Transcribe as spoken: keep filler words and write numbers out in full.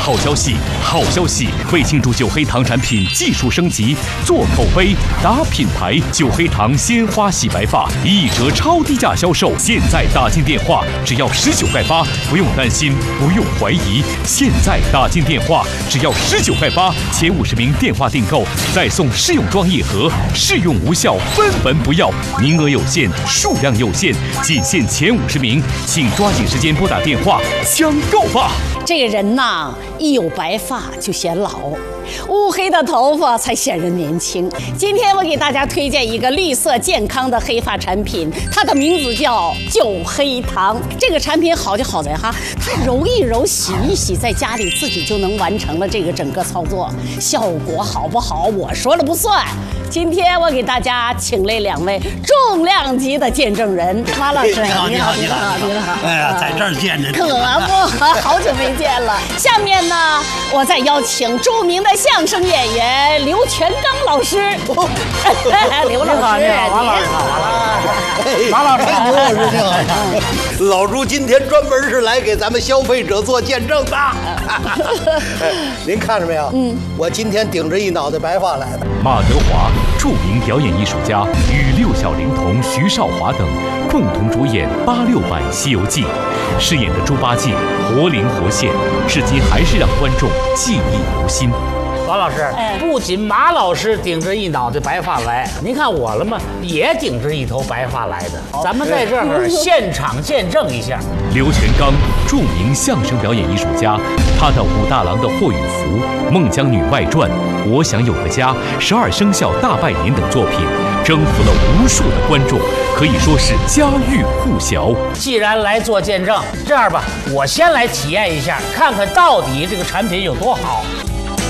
好消息，好消息！为庆祝九黑糖产品技术升级、做口碑、打品牌，九黑糖鲜花洗白发一折超低价销售，现在打进电话只要十九块八，不用担心，不用怀疑。现在打进电话只要十九块八，前五十名电话订购再送试用装一盒，试用无效分文不要，名额有限，数量有限，仅限前五十名，请抓紧时间拨打电话抢购吧。 这个人呐，一有白发就显老，乌黑的头发才显人年轻。今天我给大家推荐一个绿色健康的黑发产品，它的名字叫九黑糖。这个产品好就好在哈，它揉一揉、洗一洗，在家里自己就能完成了这个整个操作，效果好不好我说了不算。今天我给大家请来两位重量级的见证人，马老师， 你好，你好，你好， 你好！ 哎呀，在这儿见着， 可不，好久没见了。下面呢，我再邀请著名的相声演员刘全刚老师。刘老师， 你好，马老师好，马老师，刘老师你好。老朱今天专门是来给咱们消费者做见证的。您看着没有？嗯，我今天顶着一脑袋白发来的。 马德华，著名表演艺术家，与六小龄童徐少华等共同主演八六版《西游记》，饰演的猪八戒活灵活现，至今还是让观众记忆犹新。 王老师，不仅马老师顶着一脑袋白发来，您看我了吗？也顶着一头白发来的。咱们在这儿现场见证一下。 刘全刚，著名相声表演艺术家，他的武大郎的霍雨福、孟姜女外传、我想有个家、十二生肖大拜年等作品，征服了无数的观众，可以说是家喻户晓。 既然来做见证，这样吧，我先来体验一下，看看到底这个产品有多好。